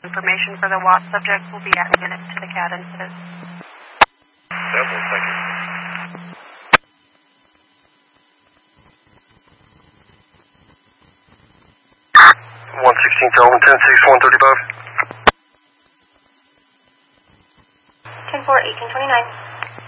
information for the watch subject will be adding it to the CAD incident. Definitely, thank you. 116 Kelvin, 10-6, 135. 10-4, 1829.